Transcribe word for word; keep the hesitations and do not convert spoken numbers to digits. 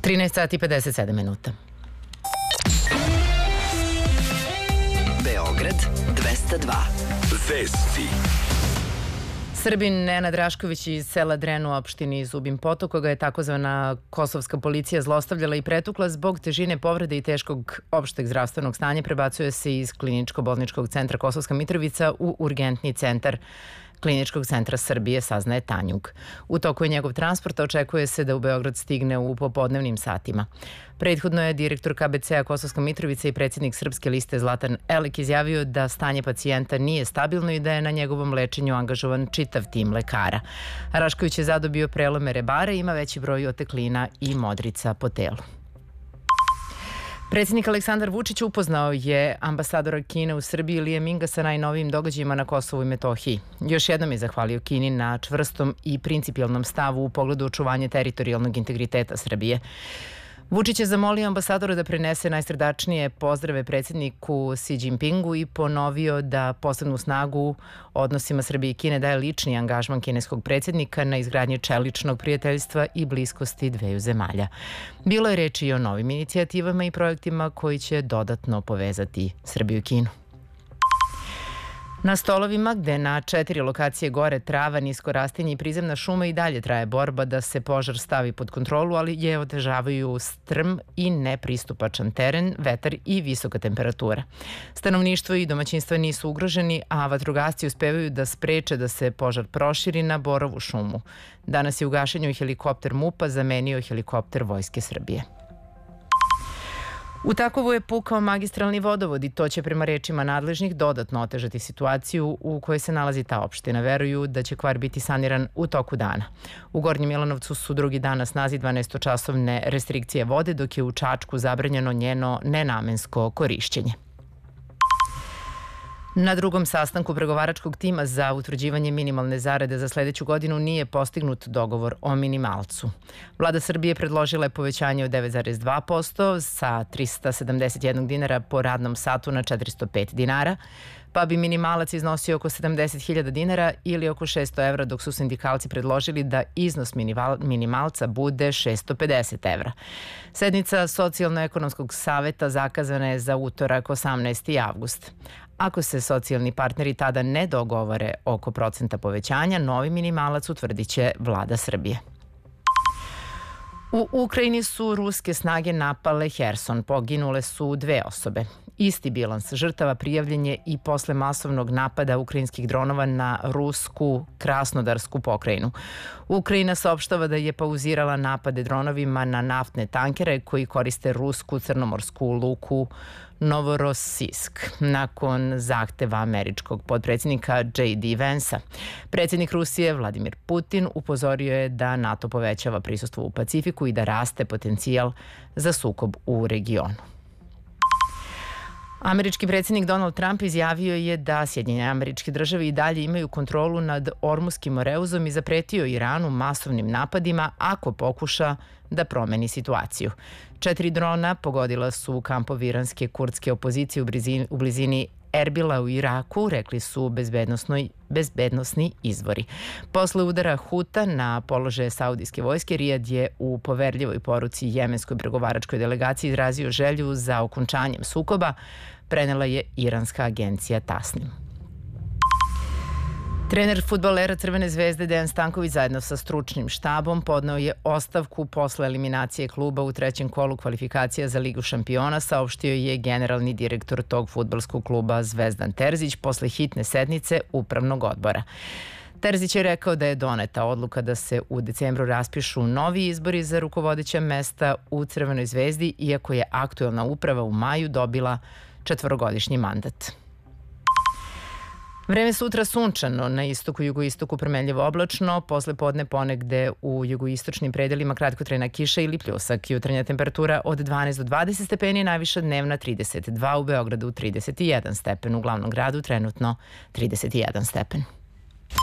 trinaest sati i pedeset sedam minuta. Beograd dvesta dva. Vesti. Srbin Nenad Rašković iz sela Dren u opštini Zubin Potok, koga je takozvana kosovska policija zlostavljala i pretukla zbog težine povrede i teškog opšteg zdravstvenog stanja, prebacuje se iz Kliničko-bolničkog centra Kosovska Mitrovica u urgentni centar Kliničkog centra Srbije, saznaje Tanjug. U toku je njegov transport, očekuje se da u Beograd stigne u popodnevnim satima. Prethodno je direktor K B C-a Kosovska Mitrovica i predsjednik Srpske liste Zlatan Elek izjavio da stanje pacijenta nije stabilno i da je na njegovom lečenju angažovan čitav tim lekara. Rašković je zadobio prelome rebara i ima veći broj oteklina i modrica po telu. Predsjednik Aleksandar Vučić upoznao je ambasadora Kine u Srbiji Lije Minga sa najnovijim događajima na Kosovu i Metohiji. Još jednom je zahvalio Kini na čvrstom i principijelnom stavu u pogledu očuvanja teritorijalnog integriteta Srbije. Vučić je zamolio ambasadora da prenese najsrdačnije pozdrave predsjedniku Xi Jinpingu i ponovio da posebnu snagu odnosima Srbije i Kine daje lični angažman kineskog predsjednika na izgradnji čeličnog prijateljstva i bliskosti dveju zemalja. Bilo je reči i o novim inicijativama i projektima koji će dodatno povezati Srbiju i Kinu. Na Stolovima, gde na četiri lokacije gore trava, nisko rastinje i prizemna šuma, i dalje traje borba da se požar stavi pod kontrolu, ali je otežavaju strm i nepristupačan teren, vetar i visoka temperatura. Stanovništvo i domaćinstva nisu ugroženi, a vatrogasci uspevaju da spreče da se požar proširi na Borovu šumu. Danas je u gašenju helikopter MUP-a zamenio helikopter Vojske Srbije. U Takovu je pukao magistralni vodovod i to će prema rečima nadležnih dodatno otežati situaciju u kojoj se nalazi ta opština. Veruju da će kvar biti saniran u toku dana. U Gornjem Milanovcu su drugi dan na snazi dvanaestočasovne restrikcije vode, dok je u Čačku zabranjeno njeno nenamensko korišćenje. Na drugom sastanku pregovaračkog tima za utvrđivanje minimalne zarade za sledeću godinu nije postignut dogovor o minimalcu. Vlada Srbije predložila je povećanje od devet zarez dva posto sa trista sedamdeset jedan dinara po radnom satu na četiristo pet dinara, pa bi minimalac iznosio oko sedamdeset hiljada dinara ili oko šesto evra, dok su sindikalci predložili da iznos minimalca bude šesto pedeset evra. Sednica Socijalno-ekonomskog saveta zakazana je za utorak osamnaesti avgust. Ako se socijalni partneri tada ne dogovore oko procenta povećanja, novi minimalac utvrdit će Vlada Srbije. U Ukrajini su ruske snage napale Herson. Poginule su dve osobe. Isti bilans žrtava prijavljen je i posle masovnog napada ukrajinskih dronova na rusku Krasnodarsku pokrajinu. Ukrajina saopštava da je pauzirala napade dronovima na naftne tankere koji koriste rusku crnomorsku luku Novorossisk nakon zahteva američkog podpredsjednika J D Vansa. Predsjednik Rusije Vladimir Putin upozorio je da NATO povećava prisustvo u Pacifiku i da raste potencijal za sukob u regionu. Američki predsjednik Donald Trump izjavio je da Sjedinjene Američke Države i dalje imaju kontrolu nad Ormuskim moreuzom i zapretio Iranu masovnim napadima ako pokuša da promeni situaciju. Četiri drona pogodila su kampovi iranske kurdske opozicije u blizini, u blizini Erbila u Iraku, rekli su bezbednosni izvori. Posle udara Huta na položaje saudijske vojske, Rijad je u poverljivoj poruci jemenskoj pregovaračkoj delegaciji izrazio želju za okončanjem sukoba, prenela je iranska agencija Tasnim. Trener fudbalera Crvene zvezde Dejan Stanković zajedno sa stručnim štabom podneo je ostavku posle eliminacije kluba u trećem kolu kvalifikacija za Ligu šampiona, saopštio je generalni direktor tog fudbalskog kluba Zvezdan Terzić posle hitne sednice upravnog odbora. Terzić je rekao da je doneta odluka da se u decembru raspišu novi izbori za rukovodeća mesta u Crvenoj zvezdi, iako je aktuelna uprava u maju dobila četvorogodišnji mandat. Vreme sutra sunčano, na istoku, jugoistoku promenljivo oblačno, posle podne ponegde u jugoistočnim predelima kratkotrajna kiša ili pljusak. Jutarnja temperatura od dvanaest do dvadeset stepeni, najviša dnevna trideset dva, u Beogradu trideset jedan stepen, u glavnom gradu trenutno trideset jedan stepen.